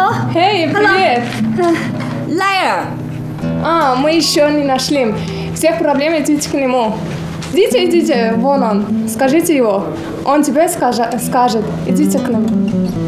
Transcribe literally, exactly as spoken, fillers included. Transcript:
Эй, привет! Лайер! А, мы еще не нашли. Всех проблем идите к нему. Идите, идите, вон он. Скажите его. Он тебе скажет. Идите к нему.